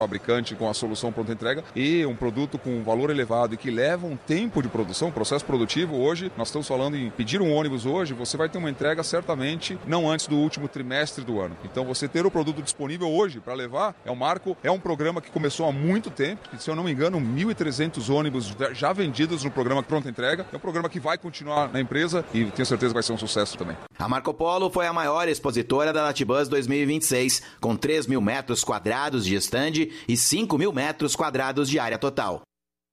fabricante com a solução pronta entrega e um produto com valor elevado e que leva um tempo de produção, processo produtivo. Hoje, nós estamos falando em pedir um ônibus hoje, você vai ter uma entrega certamente não antes do último trimestre do ano. Então, você ter o produto disponível hoje para levar é um marco, é um programa que começou há muito tempo, que, se eu não me engano, 1.300 ônibus já vendidos no programa pronta entrega. É um programa que vai continuar na empresa e tenho certeza que vai ser um sucesso também. A Marco Polo foi a maior expositora da Latibus 2026, com 3 mil metros quadrados de estande e 5 mil metros quadrados de área total.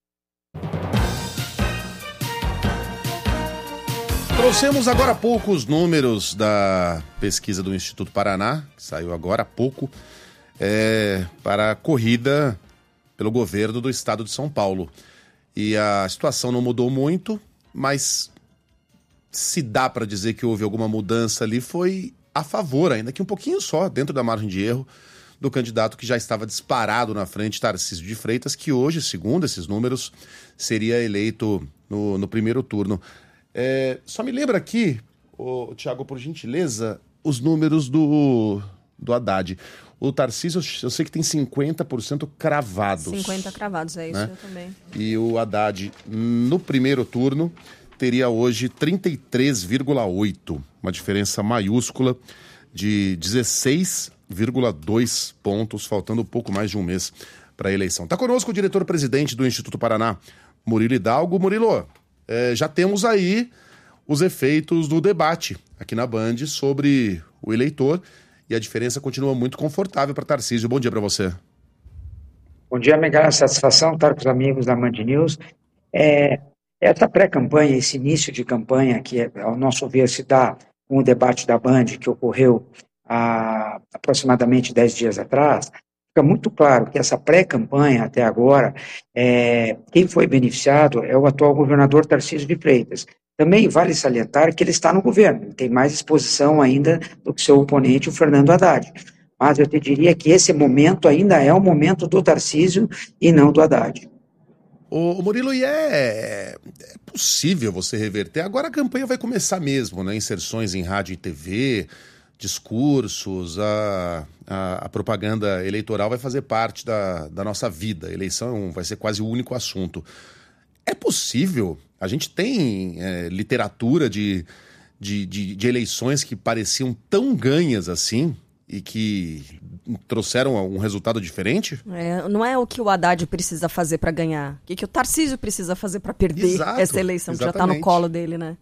Trouxemos agora há pouco os números da pesquisa do Instituto Paraná, que saiu agora há pouco, para a corrida pelo governo do estado de São Paulo. E a situação não mudou muito, mas se dá para dizer que houve alguma mudança ali, foi a favor, ainda que um pouquinho só, dentro da margem de erro, do candidato que já estava disparado na frente, Tarcísio de Freitas, que hoje, segundo esses números, seria eleito no primeiro turno. Só me lembra aqui, Thiago, por gentileza, os números do Haddad. O Tarcísio, eu sei que tem 50% cravados. 50 cravados, é isso, né? Eu também. E o Haddad, no primeiro turno, teria hoje 33,8%, uma diferença maiúscula de 16,2 pontos, faltando pouco mais de um mês para a eleição. Está conosco o diretor-presidente do Instituto Paraná, Murilo Hidalgo. Murilo, já temos aí os efeitos do debate aqui na Band sobre o eleitor e a diferença continua muito confortável para Tarcísio. Bom dia para você. Bom dia, Miguel. Satisfação estar com os amigos da Band News. Essa pré-campanha, esse início de campanha, que ao nosso ver se dá com o debate da Band, que ocorreu há aproximadamente 10 dias atrás, fica muito claro que essa pré-campanha, até agora, quem foi beneficiado é o atual governador Tarcísio de Freitas. Também vale salientar que ele está no governo, tem mais exposição ainda do que seu oponente, o Fernando Haddad. Mas eu te diria que esse momento ainda é o momento do Tarcísio e não do Haddad. O Murilo, e é possível você reverter? Agora a campanha vai começar mesmo, né? Inserções em rádio e TV, discursos, a propaganda eleitoral vai fazer parte da nossa vida. A eleição vai ser quase o único assunto. É possível? A gente tem literatura de eleições que pareciam tão ganhas assim e que trouxeram um resultado diferente? Não é o que o Haddad precisa fazer para ganhar. O que o Tarcísio precisa fazer para perder essa eleição, que já está no colo dele, né?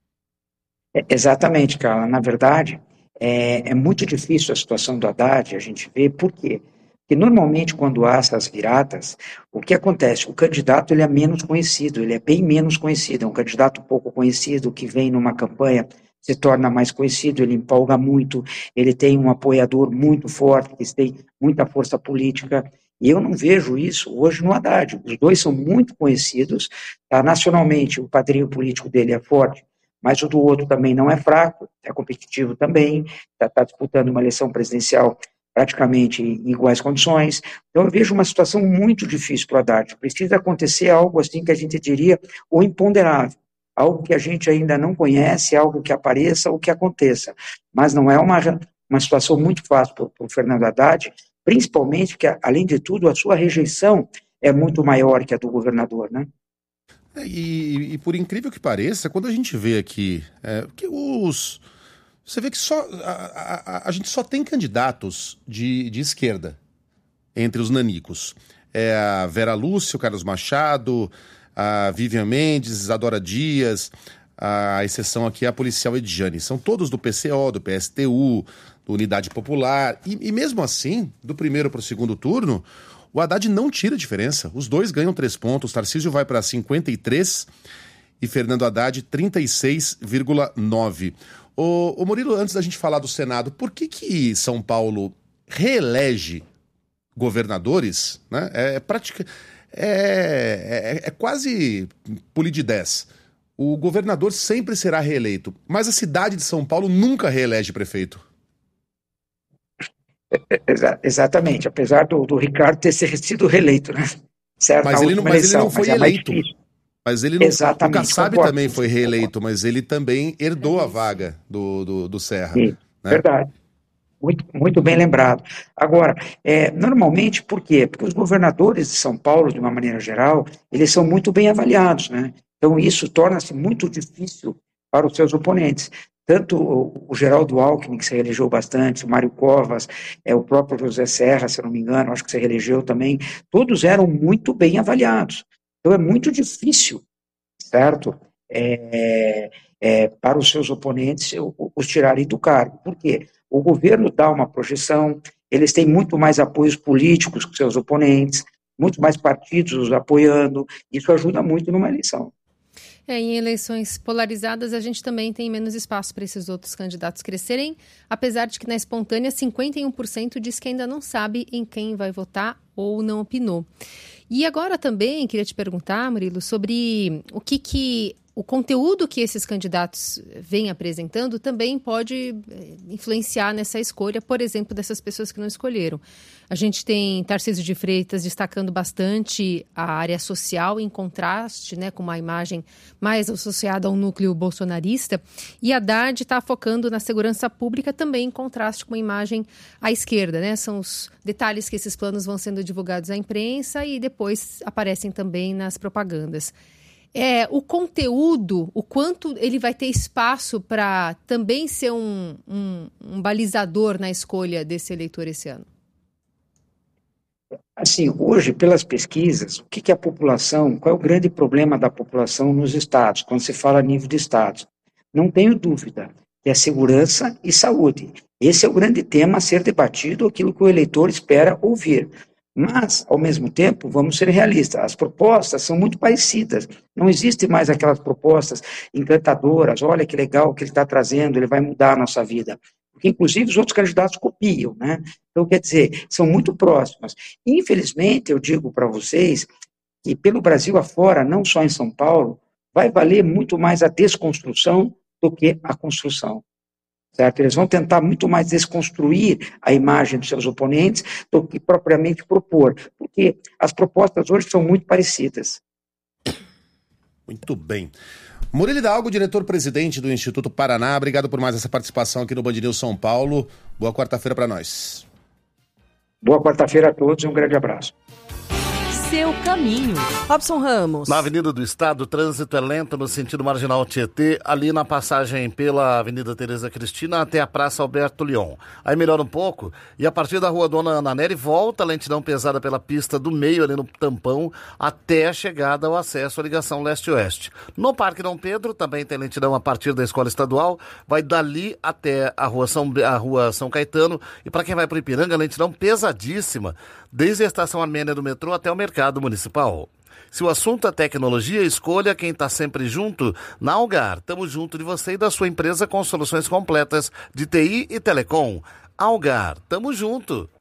Exatamente, Carla. Na verdade, é muito difícil a situação do Haddad, a gente vê. Por quê? Porque normalmente quando há essas viradas, o que acontece? O candidato ele é menos conhecido, ele é bem menos conhecido, é um candidato pouco conhecido que vem numa campanha, se torna mais conhecido, ele empolga muito, ele tem um apoiador muito forte, que tem muita força política, e eu não vejo isso hoje no Haddad. Os dois são muito conhecidos, tá? Nacionalmente o padrinho político dele é forte, mas o do outro também não é fraco, é competitivo também, está disputando uma eleição presidencial praticamente em iguais condições. Então eu vejo uma situação muito difícil para o Haddad. Precisa acontecer algo assim que a gente diria o imponderável, algo que a gente ainda não conhece, algo que apareça ou que aconteça. Mas não é uma situação muito fácil para o Fernando Haddad, principalmente porque, além de tudo, a sua rejeição é muito maior que a do governador, né? E por incrível que pareça, quando a gente vê aqui que você vê que a gente só tem candidatos de esquerda entre os nanicos. É a Vera Lúcia, o Carlos Machado, a Vivian Mendes, Isadora Dias, a exceção aqui é a policial Edjane. São todos do PCO, do PSTU, do Unidade Popular. E mesmo assim, do primeiro para o segundo turno, o Haddad não tira diferença. Os dois ganham 3 pontos. Tarcísio vai para 53 e Fernando Haddad 36,9. Ô Murilo, antes da gente falar do Senado, por que São Paulo reelege governadores? Né? É quase puli de 10. O governador sempre será reeleito, mas a cidade de São Paulo nunca reelege prefeito. Exatamente, apesar do Ricardo ter sido reeleito, né? Certo, mas ele não foi eleito. Mas ele não. O Kassab também foi reeleito, mas ele também herdou a vaga do Serra. Sim, né? Verdade. Muito bem lembrado. Agora, normalmente, por quê? Porque os governadores de São Paulo, de uma maneira geral, eles são muito bem avaliados, né? Então, isso torna-se muito difícil para os seus oponentes. Tanto o Geraldo Alckmin, que se reelegeu bastante, o Mário Covas, o próprio José Serra, se eu não me engano, acho que se reelegeu também, todos eram muito bem avaliados. Então, é muito difícil, certo? Para os seus oponentes os tirarem do cargo. Por quê? O governo dá uma projeção, eles têm muito mais apoios políticos que seus oponentes, muito mais partidos os apoiando, isso ajuda muito numa eleição. Em eleições polarizadas, a gente também tem menos espaço para esses outros candidatos crescerem, apesar de que na espontânea 51% diz que ainda não sabe em quem vai votar ou não opinou. E agora também queria te perguntar, Murilo, sobre o conteúdo que esses candidatos vêm apresentando também pode influenciar nessa escolha, por exemplo, dessas pessoas que não escolheram. A gente tem Tarcísio de Freitas destacando bastante a área social, em contraste, né, com uma imagem mais associada ao núcleo bolsonarista, e Haddad está focando na segurança pública também em contraste com uma imagem à esquerda, né? São os detalhes que esses planos vão sendo divulgados à imprensa e depois aparecem também nas propagandas. O conteúdo, o quanto ele vai ter espaço para também ser um balizador na escolha desse eleitor esse ano? Assim, hoje, pelas pesquisas, o que a população, qual é o grande problema da população nos estados, quando se fala a nível de estados? Não tenho dúvida, que é segurança e saúde. Esse é o grande tema a ser debatido, aquilo que o eleitor espera ouvir. Mas, ao mesmo tempo, vamos ser realistas, as propostas são muito parecidas, não existe mais aquelas propostas encantadoras, olha que legal o que ele está trazendo, ele vai mudar a nossa vida, porque inclusive os outros candidatos copiam, né? Então, quer dizer, são muito próximas. Infelizmente, eu digo para vocês que pelo Brasil afora, não só em São Paulo, vai valer muito mais a desconstrução do que a construção. Certo? Eles vão tentar muito mais desconstruir a imagem dos seus oponentes do que propriamente propor, porque as propostas hoje são muito parecidas. Muito bem. Murilo Hidalgo, diretor-presidente do Instituto Paraná, obrigado por mais essa participação aqui no Band News São Paulo. Boa quarta-feira para nós. Boa quarta-feira a todos e um grande abraço. Seu caminho. Robson Ramos. Na Avenida do Estado, o trânsito é lento no sentido marginal Tietê, ali na passagem pela Avenida Tereza Cristina até a Praça Alberto Leon. Aí melhora um pouco e a partir da Rua Dona Ana Nery volta a lentidão pesada pela pista do meio ali no tampão até a chegada ao acesso à ligação leste-oeste. No Parque Dom Pedro também tem lentidão a partir da Escola Estadual, vai dali até a Rua São Caetano e para quem vai para o Ipiranga, lentidão pesadíssima, desde a Estação Armênia do metrô até o Mercado Municipal. Se o assunto é tecnologia, escolha quem está sempre junto na Algar. Estamos junto de você e da sua empresa com soluções completas de TI e Telecom. Algar, tamo junto.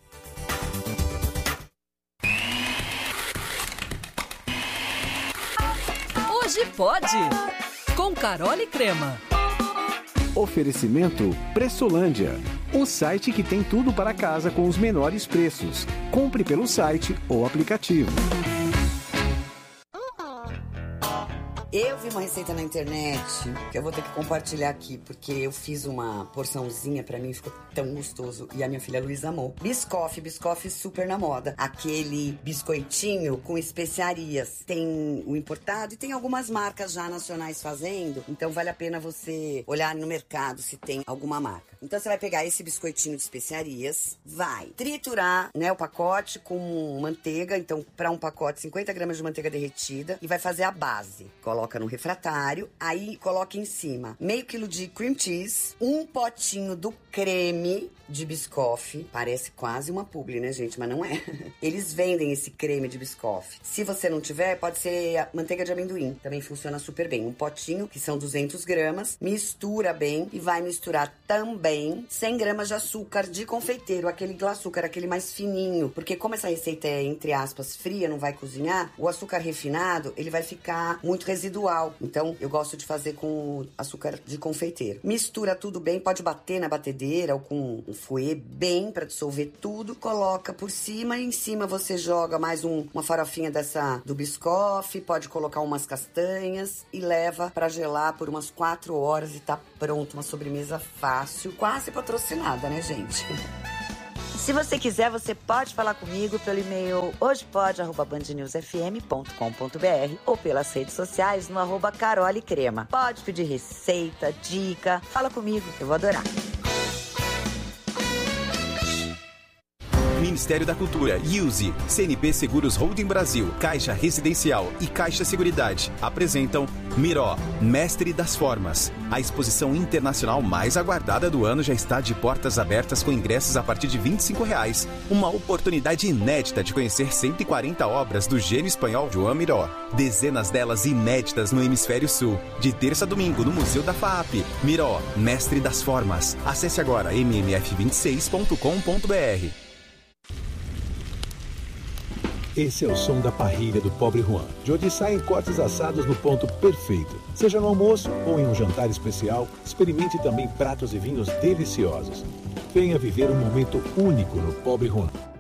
Hoje pode, com Carol e Crema. Oferecimento Pressolândia, o site que tem tudo para casa com os menores preços. Compre pelo site ou aplicativo. Eu vi uma receita na internet que eu vou ter que compartilhar aqui, porque eu fiz uma porçãozinha pra mim, ficou tão gostoso. E a minha filha Luísa amou. Biscoff super na moda. Aquele biscoitinho com especiarias. Tem o importado e tem algumas marcas já nacionais fazendo. Então vale a pena você olhar no mercado se tem alguma marca. Então você vai pegar esse biscoitinho de especiarias, vai triturar, né, o pacote com manteiga. Então para um pacote 50 gramas de manteiga derretida e vai fazer a base. Coloca no refratário, aí coloca em cima meio quilo de cream cheese, um potinho do creme de Biscoff. Parece quase uma publi, né, gente? Mas não é. Eles vendem esse creme de Biscoff. Se você não tiver, pode ser a manteiga de amendoim. Também funciona super bem. Um potinho, que são 200 gramas. Mistura bem e vai misturar também 100 gramas de açúcar de confeiteiro. Aquele açúcar, aquele mais fininho. Porque como essa receita é, entre aspas, fria, não vai cozinhar, o açúcar refinado, ele vai ficar muito residual. residual. Então, eu gosto de fazer com açúcar de confeiteiro. Mistura tudo bem, pode bater na batedeira ou com um fouet bem para dissolver tudo. Coloca por cima e em cima você joga mais uma farofinha dessa do Biscoff, pode colocar umas castanhas e leva para gelar por umas 4 horas e tá pronto. Uma sobremesa fácil, quase patrocinada, né, gente? Se você quiser, você pode falar comigo pelo e-mail hojepode@bandnewsfm.com.br ou pelas redes sociais no @carolecrema. Pode pedir receita, dica, fala comigo, eu vou adorar. Ministério da Cultura, IUSE, CNP Seguros Holding Brasil, Caixa Residencial e Caixa Seguridade apresentam Miró, Mestre das Formas. A exposição internacional mais aguardada do ano já está de portas abertas com ingressos a partir de R$ 25. Uma oportunidade inédita de conhecer 140 obras do gênio espanhol Joan Miró. Dezenas delas inéditas no Hemisfério Sul. De terça a domingo no Museu da FAAP. Miró, Mestre das Formas. Acesse agora mmf26.com.br. Esse é o som da parrilha do Pobre Juan, de onde saem cortes assados no ponto perfeito. Seja no almoço ou em um jantar especial, experimente também pratos e vinhos deliciosos. Venha viver um momento único no Pobre Juan.